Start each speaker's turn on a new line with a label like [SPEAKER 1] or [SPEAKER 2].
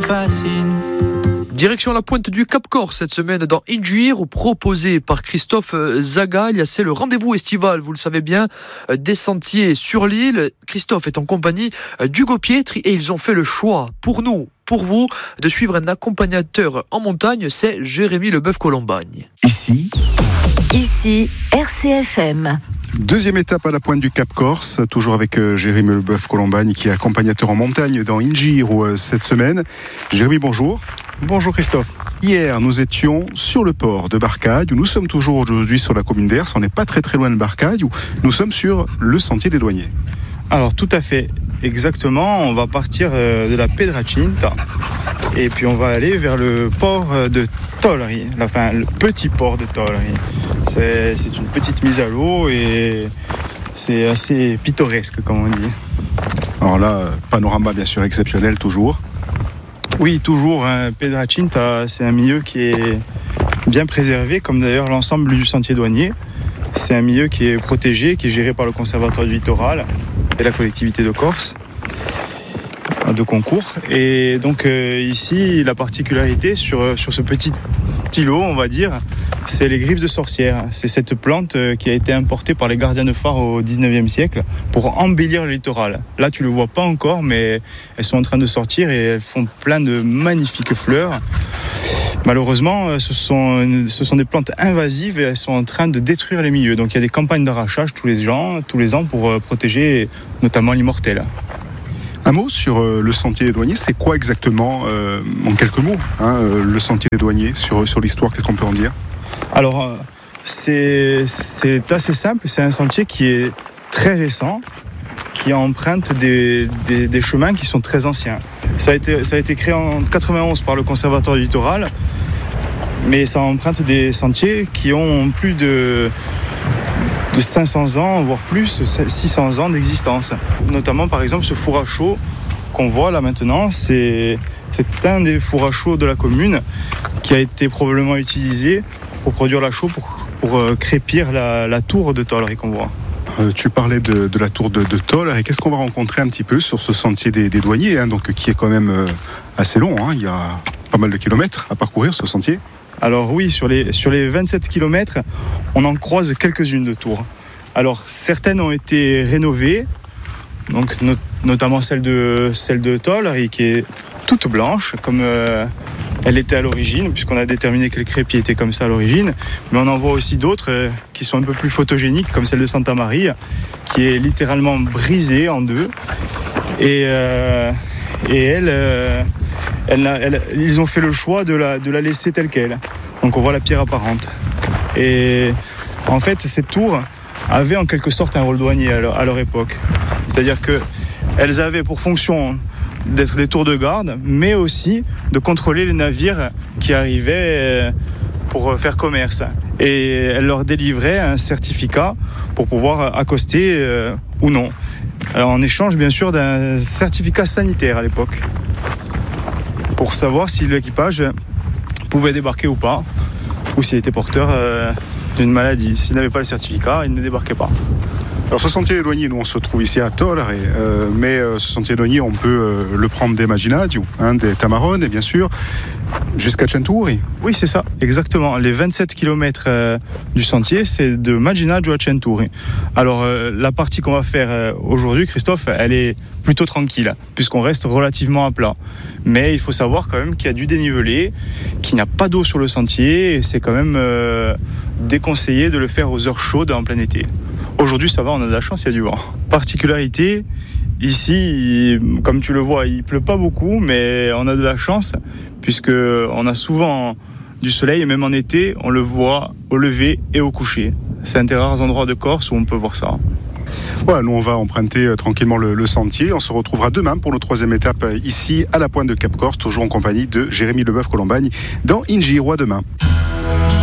[SPEAKER 1] fascine.
[SPEAKER 2] Direction la pointe du Cap Corse cette semaine dans Injir, proposé par Christophe Zagalia. C'est le rendez-vous estival, vous le savez bien, des sentiers sur l'île. Christophe est en compagnie d'Hugo Pietri et ils ont fait le choix, pour nous, pour vous, de suivre un accompagnateur en montagne. C'est Jérémy Leboeuf-Colombagne.
[SPEAKER 3] Ici, RCFM.
[SPEAKER 4] Deuxième étape à la pointe du Cap Corse, toujours avec Jérémy Leboeuf-Colombagne qui est accompagnateur en montagne dans Injir cette semaine. Jérémy, bonjour.
[SPEAKER 5] Bonjour Christophe.
[SPEAKER 4] Hier, nous étions sur le port de Barcaille, où nous sommes toujours aujourd'hui sur la commune d'Ers. On n'est pas très loin de Barcaille, où nous sommes sur le sentier des douaniers.
[SPEAKER 5] Alors tout à fait, exactement, on va partir de la Pedracinta et puis on va aller vers le port de Tolleri, enfin le petit port de Tolleri. C'est une petite mise à l'eau et c'est assez pittoresque comme on dit.
[SPEAKER 4] Alors là, panorama bien sûr exceptionnel toujours.
[SPEAKER 5] Oui, toujours, Pedracinta, c'est un milieu qui est bien préservé, comme d'ailleurs l'ensemble du sentier douanier. C'est un milieu qui est protégé, qui est géré par le Conservatoire du littoral et la collectivité de Corse, de concours. Et donc ici, la particularité sur ce petit îlot, on va dire, c'est les griffes de sorcière. C'est cette plante qui a été importée par les gardiens de phare au 19e siècle pour embellir le littoral. Là, tu ne le vois pas encore, mais elles sont en train de sortir et elles font plein de magnifiques fleurs. Malheureusement, ce sont des plantes invasives et elles sont en train de détruire les milieux. Donc il y a des campagnes d'arrachage tous les ans pour protéger notamment l'immortel.
[SPEAKER 4] Un mot sur le sentier des douaniers, c'est quoi exactement, en quelques mots, le sentier des douaniers, sur l'histoire, qu'est-ce qu'on peut en dire ?
[SPEAKER 5] Alors, c'est assez simple, c'est un sentier qui est très récent, qui emprunte des chemins qui sont très anciens. Ça a été créé en 91 par le Conservatoire du littoral, mais ça emprunte des sentiers qui ont plus de 500 ans, voire plus, 600 ans d'existence. Notamment, par exemple, ce four à chaud qu'on voit là maintenant, c'est un des fours à chaud de la commune qui a été probablement utilisé pour produire la chaux, pour crépir la tour de Tolleri qu'on voit.
[SPEAKER 4] Tu parlais de la tour de Tolleri, et qu'est-ce qu'on va rencontrer un petit peu sur ce sentier des douaniers, donc, qui est quand même assez long, il y a pas mal de kilomètres à parcourir ce sentier.
[SPEAKER 5] Alors oui, sur les 27 km, on en croise quelques-unes de tours. Alors certaines ont été rénovées, donc notamment celle de Tolleri qui est toute blanche, comme elle était à l'origine, puisqu'on a déterminé que le crépi était comme ça à l'origine. Mais on en voit aussi d'autres qui sont un peu plus photogéniques, comme celle de Santa Maria, qui est littéralement brisée en deux. Et elle, ils ont fait le choix de la laisser telle qu'elle. Donc on voit la pierre apparente. Et en fait, cette tour avait en quelque sorte un rôle douanier à leur époque. C'est-à-dire qu'elles avaient pour fonction d'être des tours de garde, mais aussi de contrôler les navires qui arrivaient pour faire commerce. Et elles leur délivraient un certificat pour pouvoir accoster ou non. Alors, en échange, bien sûr, d'un certificat sanitaire à l'époque, pour savoir si l'équipage pouvait débarquer ou pas, ou s'il était porteur d'une maladie. S'il n'avait pas le certificat, il ne débarquait pas.
[SPEAKER 4] Alors ce sentier des douaniers, nous on se trouve ici à Tolleri, mais ce sentier des douaniers, on peut le prendre des Maginadio, des Tamarones, et bien sûr jusqu'à Centuri.
[SPEAKER 5] Oui, c'est ça, exactement. Les 27 km du sentier, c'est de Maginadio à Centuri. Alors la partie qu'on va faire aujourd'hui, Christophe, elle est plutôt tranquille, puisqu'on reste relativement à plat. Mais il faut savoir quand même qu'il y a du dénivelé, qu'il n'y a pas d'eau sur le sentier, et c'est quand même déconseillé de le faire aux heures chaudes en plein été. Aujourd'hui, ça va, on a de la chance, il y a du vent. Particularité, ici, comme tu le vois, il pleut pas beaucoup, mais on a de la chance, puisqu'on a souvent du soleil, et même en été, on le voit au lever et au coucher. C'est un des rares endroits de Corse où on peut voir ça.
[SPEAKER 4] Voilà, nous on va emprunter tranquillement le sentier. On se retrouvera demain pour notre troisième étape ici à la pointe de Cap Corse, toujours en compagnie de Jérémy Leboeuf-Colombagne dans Injir demain.